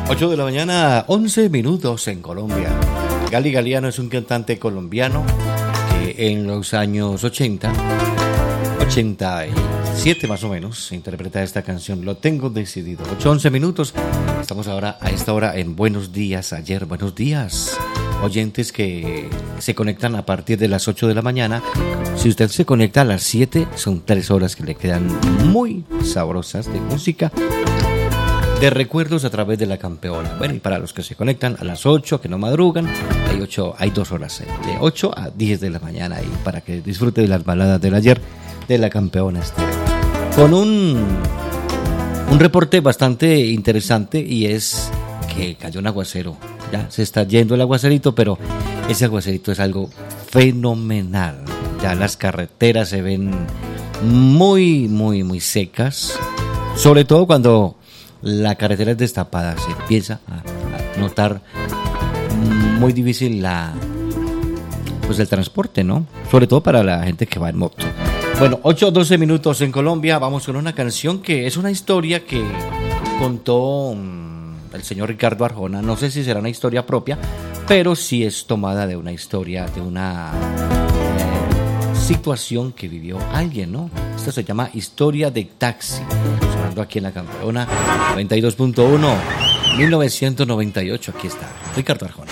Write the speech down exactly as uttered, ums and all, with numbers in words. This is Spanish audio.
ocho de la mañana, once minutos en Colombia. Gali Galiano es un cantante colombiano que en los años ochenta, ochenta y siete más o menos, interpreta esta canción, Lo Tengo Decidido. ocho, once minutos, estamos ahora a esta hora en Buenos Días Ayer. Buenos días, oyentes que se conectan a partir de las ocho de la mañana. Si usted se conecta a las siete, son tres horas que le quedan muy sabrosas de música, de recuerdos a través de la campeona. Bueno, y para los que se conectan a las ocho, que no madrugan, hay ocho, hay dos horas, de ocho a diez de la mañana ahí, para que disfrute de las baladas del ayer de la campeona estéreo. Con un, un reporte bastante interesante, y es que cayó un aguacero. Ya se está yendo el aguacerito, pero ese aguacerito es algo fenomenal. Ya las carreteras se ven muy, muy, muy secas, sobre todo cuando la carretera es destapada. Se empieza a notar muy difícil la, pues el transporte, ¿no? Sobre todo para la gente que va en moto. Bueno, ocho, doce minutos en Colombia. Vamos con una canción que es una historia que contó el señor Ricardo Arjona. No sé si será una historia propia, pero sí es tomada de una historia, de una eh, situación que vivió alguien, ¿no? Esto se llama Historia de Taxi. Sonando aquí en la campeona noventa y dos punto uno, mil novecientos noventa y ocho. Aquí está Ricardo Arjona.